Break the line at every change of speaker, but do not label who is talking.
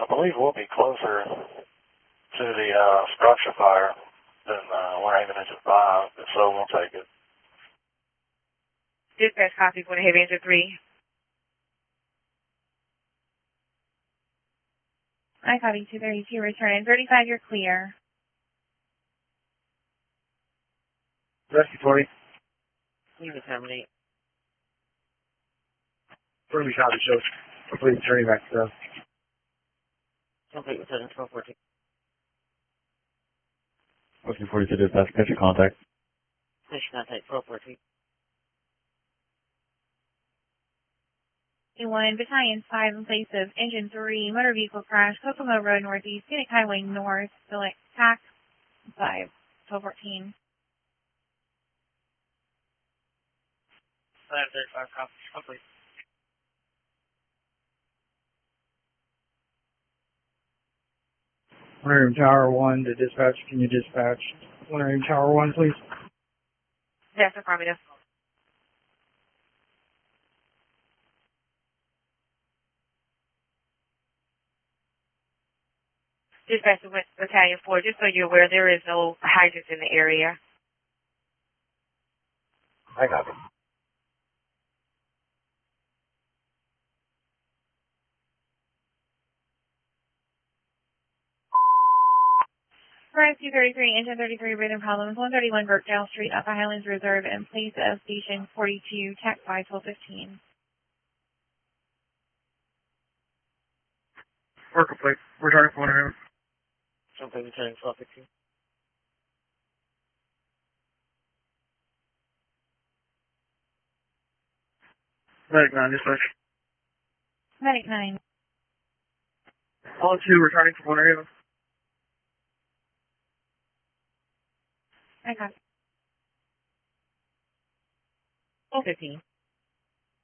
believe we'll be closer to the structure fire than we're aiming into 5, if so, we'll take it.
Dispatch copy for the Heavy Engine 3. I copy 232, return in 35, you're clear.
Rescue 40.
You can terminate.
Early shot that shows complete journey back to the
Complete with 1214.
Rescue 42 dispatch, catch your contact.
Mission contact 1214.
A1, Battalion 5 in place of Engine 3, motor vehicle crash, Kokomo Road Northeast, Scenic Highway North, select TAC 5, 1214.
535 copies, complete.
Room Tower 1 to dispatch. Can you dispatch Room Tower 1, please?
Yes, affirmative. Dispatch with Battalion 4, just so you're aware, there is no hydrants in the area.
I got it.
Rescue 33, Engine 33, breathing problems, 131 Birkdale Street, Upper Highlands Reserve, in place of Station 42, TAC 5, 1215.
Work complete. Returning for 1 room.
Something returning 1215.
Medic 9, dispatch.
Medic 9.
All 2 returning for 1 room.
I got it. 1215.